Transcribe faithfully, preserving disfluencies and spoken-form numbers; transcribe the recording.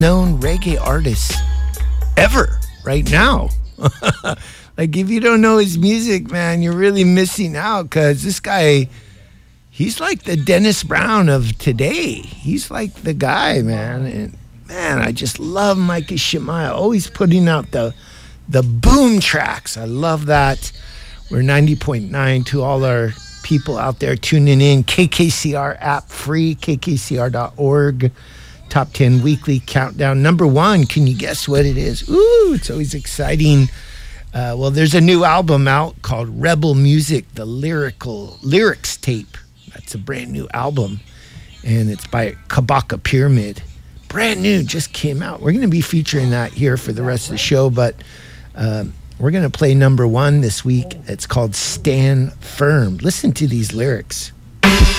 known reggae artists ever right now. Like, if you don't know his music, man, you're really missing out, because this guy, he's like the Dennis Brown of today. He's like the guy, man. And man, I just love Mikey Shemaiah, always putting out the the boom tracks. I love that. We're ninety point nine to all our people out there tuning in. K K C R app free, K K C R dot org. Top ten weekly countdown. Number one, can you guess what it is? Ooh, it's always exciting. Uh, well, there's a new album out called Rebel Music, the lyrical lyrics tape. That's a brand new album, and it's by Kabaka Pyramid. Brand new, just came out. We're going to be featuring that here for the rest of the show, but um, we're going to play number one this week. It's called Stand Firm. Listen to these lyrics.